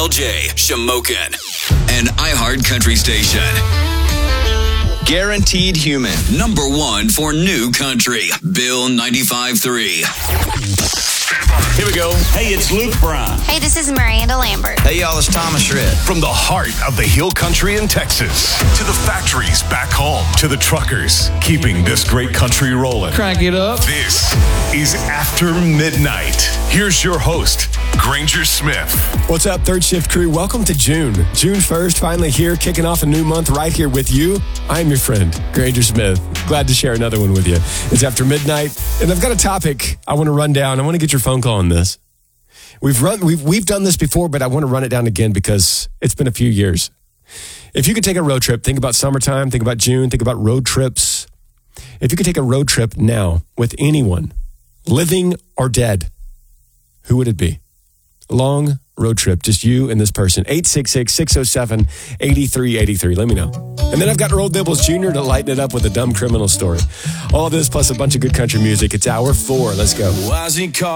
KLJ, Shamokin, an iHeart Country station. Guaranteed Human, number one for new country. Bill 95.3. Here we go. Hey, it's Luke Bryan. Hey, this is Miranda Lambert. Hey, y'all, it's Thomas Rhett. From the heart of the Hill Country in Texas to the factories back home to the truckers keeping this great country rolling. Crank it up. This is After Midnight. Here's your host, Granger Smith. What's up, Third Shift crew? Welcome to June. June 1st, finally here, kicking off a new month right here with you. I'm your friend, Granger Smith. Glad to share another one with you. It's After Midnight, and I've got a topic I want to run down. I want to get your phone call on this. We've done this before, but I want to run it down again because it's been a few years. If you could take a road trip, think about summertime, think about June, think about road trips. If you could take a road trip now with anyone, living or dead, who would it be? Long road trip, just you and this person. 866-607-8383. Let me know. And then I've got Earl Dibbles Jr. to lighten it up with a dumb criminal story. All this plus a bunch of good country music. It's hour 4. Let's go. Why's he call?